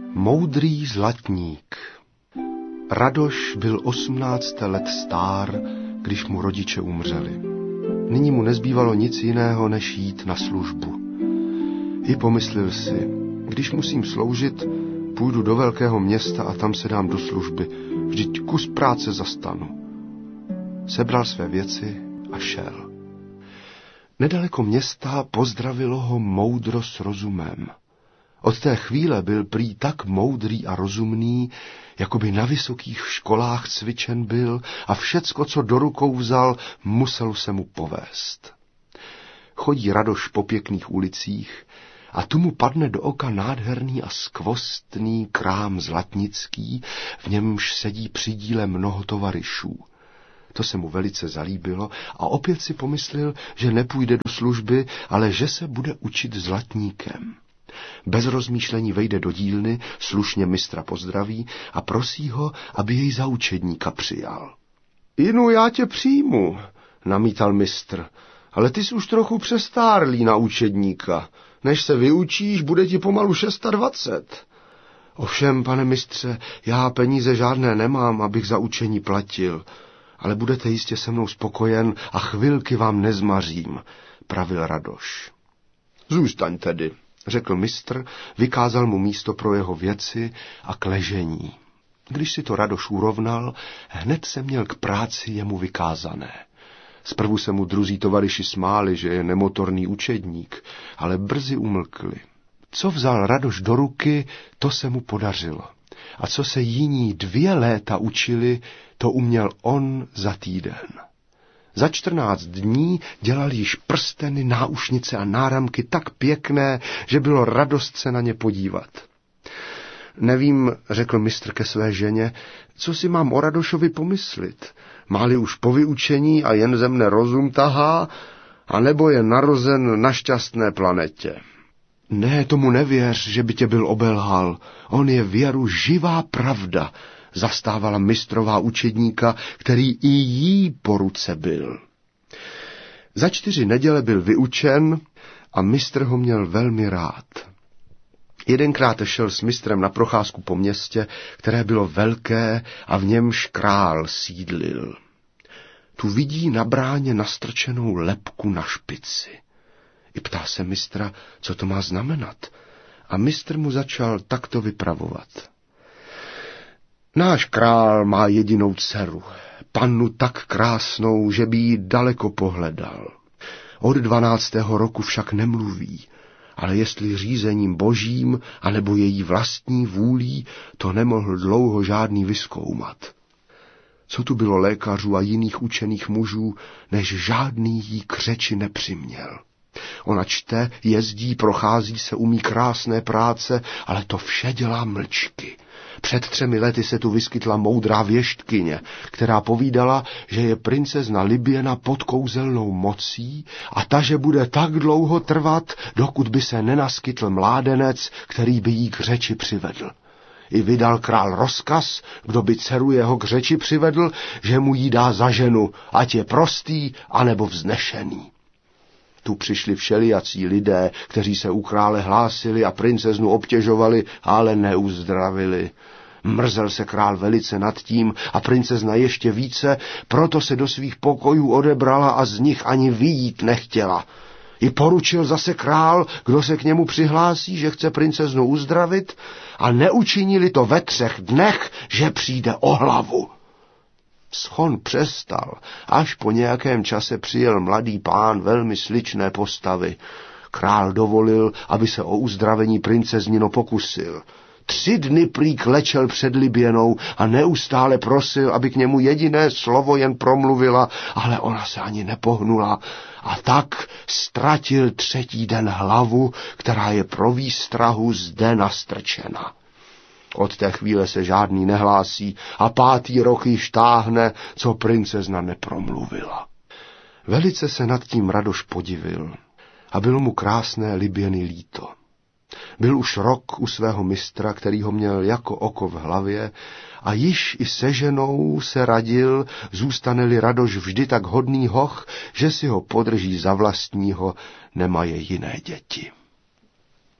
Moudrý zlatník. Radoš byl 18 let stár, když mu rodiče umřeli. Nyní mu nezbývalo nic jiného, než jít na službu. I pomyslel si, když musím sloužit, půjdu do velkého města a tam se dám do služby. Vždyť kus práce zastanu. Sebral své věci a šel. Nedaleko města pozdravilo ho moudro s rozumem. Od té chvíle byl prý tak moudrý a rozumný, jako by na vysokých školách cvičen byl a všecko, co do rukou vzal, muselo se mu povést. Chodí Radoš po pěkných ulicích a tu mu padne do oka nádherný a skvostný krám zlatnický, v němž sedí při díle mnoho tovaryšů. To se mu velice zalíbilo a opět si pomyslel, že nepůjde do služby, ale že se bude učit zlatníkem. Bez rozmýšlení vejde do dílny, slušně mistra pozdraví a prosí ho, aby jej za učedníka přijal. Inu, já tě přijmu, namítal mistr, ale ty jsi už trochu přestárlý na učedníka. Než se vyučíš, bude ti pomalu 26. Ovšem, pane mistře, já peníze žádné nemám, abych za učení platil, ale budete jistě se mnou spokojen a chvilky vám nezmařím, pravil Radoš. Zůstaň tedy, řekl mistr, vykázal mu místo pro jeho věci a k ležení. Když si to Radoš urovnal, hned se měl k práci jemu vykázané. Zprvu se mu druzí tovaryši smáli, že je nemotorný učedník, ale brzy umlkli. Co vzal Radoš do ruky, to se mu podařilo. A co se jiní 2 léta učili, to uměl on za týden. Za 14 dní dělal již prsteny, náušnice a náramky tak pěkné, že bylo radost se na ně podívat. Nevím, řekl mistr ke své ženě, co si mám o Radošovi pomyslit. Má-li už po vyučení a jen ze mne rozum tahá, anebo je narozen na šťastné planetě. Ne, tomu nevěř, že by tě byl obelhal. On je věru živá pravda, zastávala mistrová učedníka, který i jí po ruce byl. Za 4 neděle byl vyučen a mistr ho měl velmi rád. Jedenkrát šel s mistrem na procházku po městě, které bylo velké a v němž král sídlil. Tu vidí na bráně nastrčenou lebku na špici. I ptá se mistra, co to má znamenat, a mistr mu začal takto vypravovat. Náš král má jedinou dceru, pannu tak krásnou, že by ji daleko pohledal. Od 12. roku však nemluví, ale jestli řízením božím, anebo její vlastní vůlí, to nemohl dlouho žádný vyzkoumat. Co tu bylo lékařů a jiných učených mužů, než žádný jí k řeči nepřiměl. Ona čte, jezdí, prochází se, umí krásné práce, ale to vše dělá mlčky. Před 3 lety se tu vyskytla moudrá věštkyně, která povídala, že je princezna Libyena pod kouzelnou mocí a ta, že bude tak dlouho trvat, dokud by se nenaskytl mládenec, který by jí k řeči přivedl. I vydal král rozkaz, kdo by dceru jeho k řeči přivedl, že mu ji dá za ženu, ať je prostý, anebo vznešený. Tu přišli všelijací lidé, kteří se u krále hlásili a princeznu obtěžovali, ale neuzdravili. Mrzel se král velice nad tím a princezna ještě více, proto se do svých pokojů odebrala a z nich ani vyjít nechtěla. I poručil zase král, kdo se k němu přihlásí, že chce princeznu uzdravit, a neučinili to ve 3 dnech, že přijde o hlavu. Schon přestal, až po nějakém čase přijel mladý pán velmi sličné postavy. Král dovolil, aby se o uzdravení princeznino pokusil. 3 dny prý klečel před Liběnou a neustále prosil, aby k němu jediné slovo jen promluvila, ale ona se ani nepohnula. A tak ztratil 3. den hlavu, která je pro výstrahu zde nastrčena. Od té chvíle se žádný nehlásí a 5. rok již táhne, co princezna nepromluvila. Velice se nad tím Radoš podivil a bylo mu krásné Liběny líto. Byl už rok u svého mistra, který ho měl jako oko v hlavě, a již i se ženou se radil, zůstane-li Radoš vždy tak hodný hoch, že si ho podrží za vlastního, nemaje jiné děti.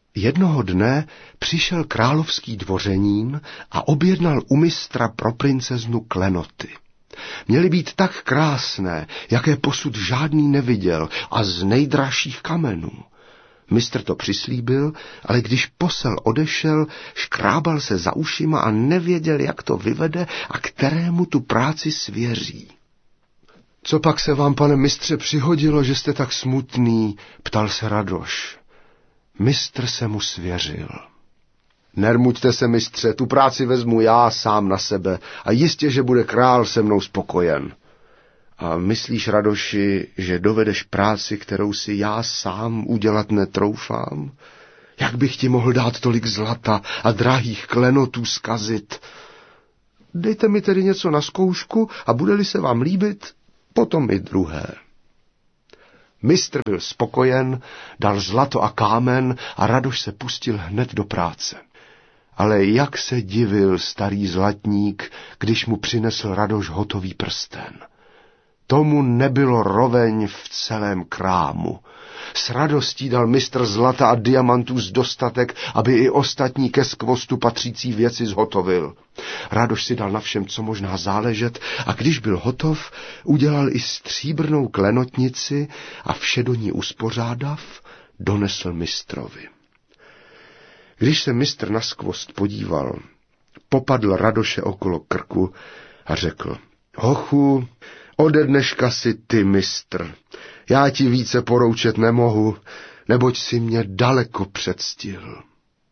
Jednoho dne přišel královský dvořenín a objednal u mistra pro princeznu klenoty. Měly být tak krásné, jaké posud žádný neviděl, a z nejdražších kamenů. Mistr to přislíbil, ale když posel odešel, škrábal se za ušima a nevěděl, jak to vyvede a kterému tu práci svěří. Co pak se vám, pane mistře, přihodilo, že jste tak smutný? Ptal se Radoš. Mistr se mu svěřil. Nermuďte se, mistře, tu práci vezmu já sám na sebe a jistě, že bude král se mnou spokojen. A myslíš, Radoši, že dovedeš práci, kterou si já sám udělat netroufám? Jak bych ti mohl dát tolik zlata a drahých klenotů zkazit? Dejte mi tedy něco na zkoušku a bude-li se vám líbit, potom i druhé. Mistr byl spokojen, dal zlato a kámen a Radoš se pustil hned do práce. Ale jak se divil starý zlatník, když mu přinesl Radoš hotový prsten. Tomu nebylo roveň v celém krámu. S radostí dal mistr zlata a diamantů z dostatek, aby i ostatní ke skvostu patřící věci zhotovil. Radoš si dal na všem, co možná záležet, a když byl hotov, udělal i stříbrnou klenotnici a vše do ní uspořádav, donesl mistrovi. Když se mistr na skvost podíval, popadl Radoše okolo krku a řekl: Hochu, ode dneška si ty mistr. Já ti více poroučet nemohu, neboť si mě daleko předstihl.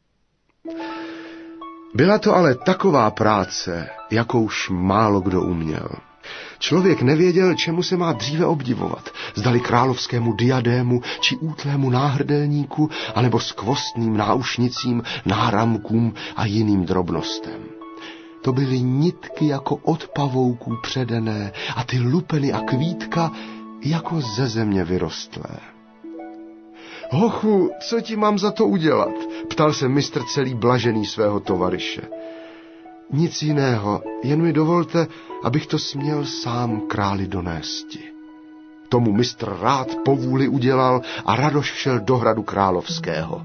Byla to ale taková práce, jakouž málo kdo uměl. Člověk nevěděl, čemu se má dříve obdivovat, zdali královskému diadému či útlému náhrdelníku, anebo skvostným náušnicím, náramkům a jiným drobnostem. To byly nitky jako od pavouků předené a ty lupeny a kvítka jako ze země vyrostlé. Hochu, co ti mám za to udělat? Ptal se mistr celý blažený svého tovaryše. Nic jiného, jen mi dovolte, abych to směl sám králi donésti. Tomu mistr rád po vůli udělal a Radoš šel do hradu královského.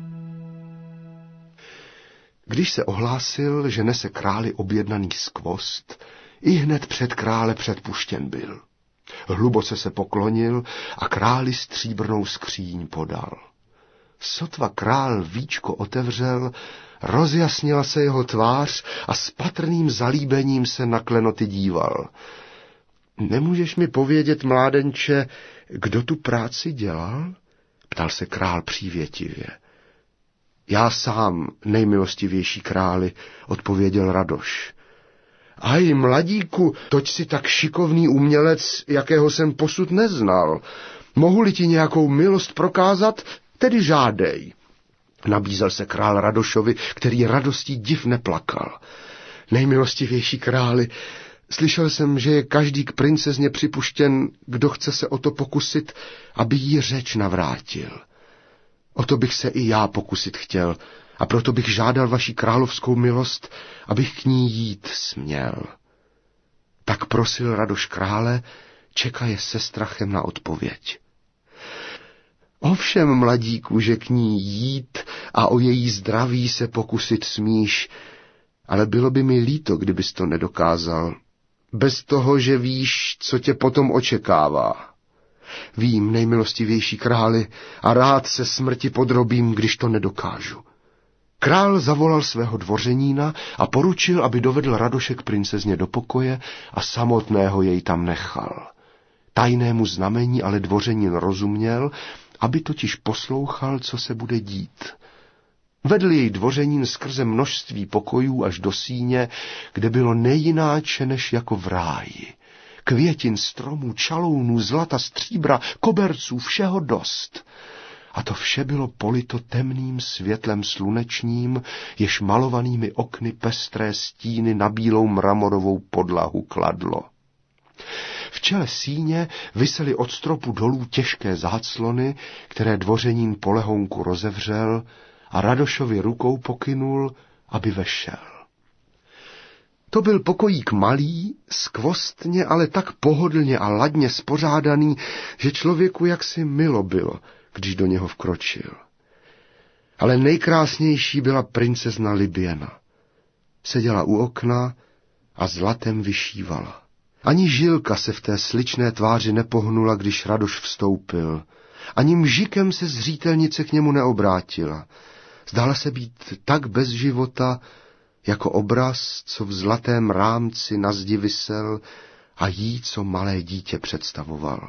Když se ohlásil, že nese králi objednaný skvost, ihned před krále předpuštěn byl. Hluboce se poklonil a králi stříbrnou skříň podal. Sotva král víčko otevřel, rozjasnila se jeho tvář a s patrným zalíbením se na klenoty díval. Nemůžeš mi povědět, mládenče, kdo tu práci dělal? Ptal se král přívětivě. Já sám, nejmilostivější králi, odpověděl Radoš. Aj, mladíku, toť si tak šikovný umělec, jakého jsem posud neznal. Mohu-li ti nějakou milost prokázat, tedy žádej. Nabízel se král Radošovi, který radostí div neplakal. Nejmilostivější králi, slyšel jsem, že je každý k princezně připuštěn, kdo chce se o to pokusit, aby jí řeč navrátil. O to bych se i já pokusit chtěl, a proto bych žádal vaši královskou milost, abych k ní jít směl. Tak prosil Radoš krále, čekaje se strachem na odpověď. Ovšem, mladíku, že k ní jít a o její zdraví se pokusit smíš, ale bylo by mi líto, kdybys to nedokázal, bez toho, že víš, co tě potom očekává. Vím, nejmilostivější králi, a rád se smrti podrobím, když to nedokážu. Král zavolal svého dvořenína a poručil, aby dovedl Radoše k princezně do pokoje a samotného jej tam nechal. Tajnému znamení ale dvořenín rozuměl, aby totiž poslouchal, co se bude dít. Vedl jej dvořenín skrze množství pokojů až do síně, kde bylo nejináče než jako v ráji. Květin, stromů, čalounů, zlata, stříbra, koberců, všeho dost. A to vše bylo polito temným světlem slunečním, jež malovanými okny pestré stíny na bílou mramorovou podlahu kladlo. V čele síně visely od stropu dolů těžké záclony, které dvořenín po lehonku rozevřel a Radošovi rukou pokynul, aby vešel. To byl pokojík malý, skvostně, ale tak pohodlně a ladně spořádaný, že člověku jaksi milo bylo, když do něho vkročil. Ale nejkrásnější byla princezna Libyena. Seděla u okna a zlatem vyšívala. Ani žilka se v té sličné tváři nepohnula, když Radoš vstoupil. Ani mžikem se zřítelnice k němu neobrátila. Zdála se být tak bez života, jako obraz, co v zlatém rámci na zdi visel a jí, co malé dítě představoval.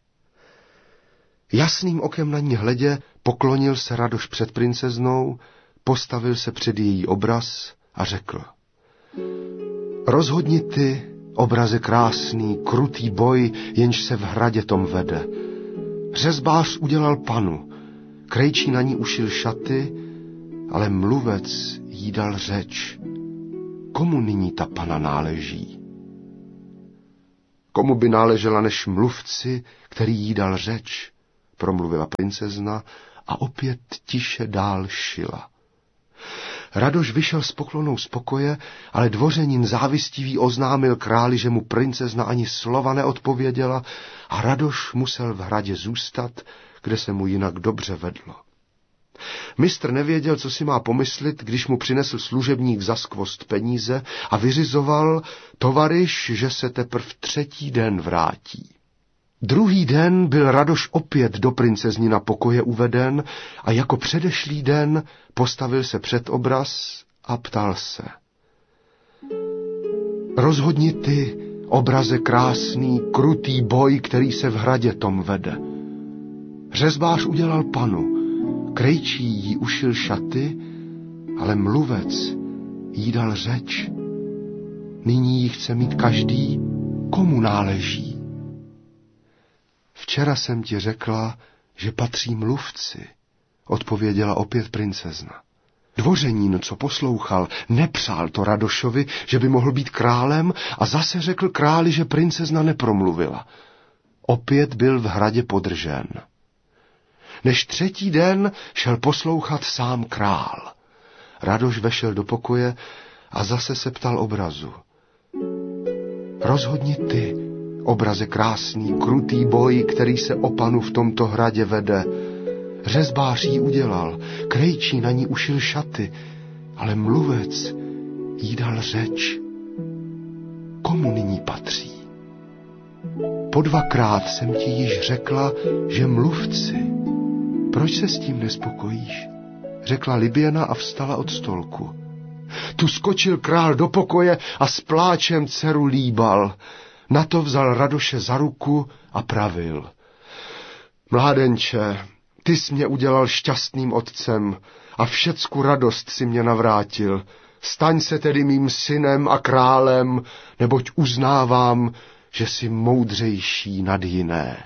Jasným okem na ní hledě poklonil se Radoš před princeznou, postavil se před její obraz a řekl: Rozhodni ty, obraze krásný, krutý boj, jenž se v hradě tom vede. Řezbář udělal panu, krejčí na ní ušil šaty, ale mluvec jí dal řeč. Komu nyní ta pana náleží? Komu by náležela než mluvci, který jí dal řeč? Promluvila princezna a opět tiše dál šila. Radoš vyšel s poklonou z pokoje, ale dvořenin závistivý oznámil králi, že mu princezna ani slova neodpověděla a Radoš musel v hradě zůstat, kde se mu jinak dobře vedlo. Mistr nevěděl, co si má pomyslit, když mu přinesl služebník za skvost peníze a vyřizoval tovaryš, že se teprv 3. den vrátí. Druhý den byl Radoš opět do princeznina pokoje uveden a jako předešlý den postavil se před obraz a ptal se: Rozhodni ty, obraze krásný, krutý boj, který se v hradě tom vede. Řezbář udělal panu, krejčí jí ušil šaty, ale mluvec jí dal řeč. Nyní ji chce mít každý, komu náleží. Včera jsem ti řekla, že patří mluvci, odpověděla opět princezna. Dvořenín, co poslouchal, nepřál to Radošovi, že by mohl být králem, a zase řekl králi, že princezna nepromluvila. Opět byl v hradě podržen. Než 3. den šel poslouchat sám král. Radoš vešel do pokoje a zase se ptal obrazu: Rozhodni ty, obraze krásný, krutý boj, který se o panu v tomto hradě vede. Řezbář jí udělal, krejčí na ní ušil šaty, ale mluvec jí dal řeč. Komu nyní patří? Po 2krát jsem ti již řekla, že mluvci. Proč se s tím nespokojíš? Řekla Libyena a vstala od stolku. Tu skočil král do pokoje a s pláčem dceru líbal. Na to vzal Radoše za ruku a pravil: Mládenče, ty jsi mě udělal šťastným otcem a všecku radost si mě navrátil. Staň se tedy mým synem a králem, neboť uznávám, že jsi moudřejší nad jiné.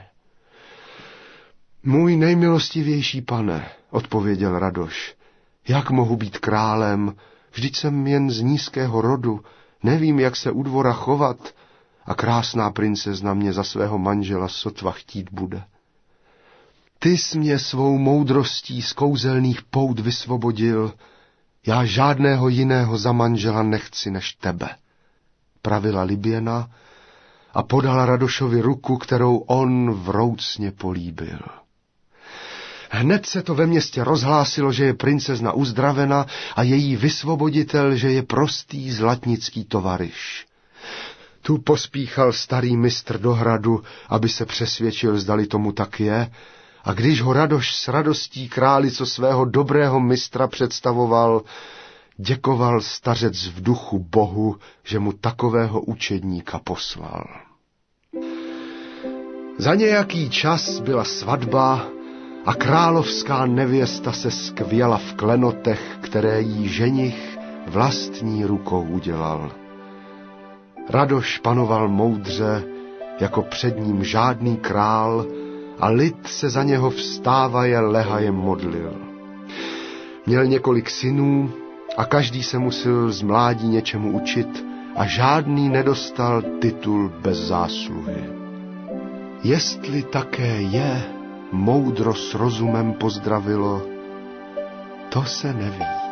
Můj nejmilostivější pane, odpověděl Radoš, jak mohu být králem? Vždyť jsem jen z nízkého rodu, nevím, jak se u dvora chovat, a krásná princezna mě za svého manžela sotva chtít bude. Ty jsi mě svou moudrostí z kouzelných pout vysvobodil, já žádného jiného za manžela nechci než tebe, pravila Libyena a podala Radošovi ruku, kterou on vroucně políbil. Hned se to ve městě rozhlásilo, že je princezna uzdravena a její vysvoboditel, že je prostý zlatnický tovaryš. Tu pospíchal starý mistr do hradu, aby se přesvědčil, zdali tomu tak je, a když ho Radoš s radostí králi, co svého dobrého mistra představoval, děkoval stařec v duchu Bohu, že mu takového učedníka poslal. Za nějaký čas byla svatba a královská nevěsta se skvěla v klenotech, které jí ženich vlastní rukou udělal. Radoš panoval moudře, jako před ním žádný král, a lid se za něho vstávaje lehajem modlil. Měl několik synů a každý se musel z mládí něčemu učit a žádný nedostal titul bez zásluhy. Jestli také je moudro s rozumem pozdravilo, to se neví.